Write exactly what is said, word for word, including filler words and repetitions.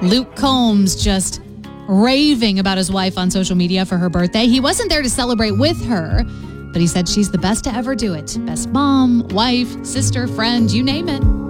Luke Combs just raving about his wife on social media for her birthday. He wasn't there to celebrate with her, but he said she's the best to ever do it. Best mom, wife, sister, friend, you name it.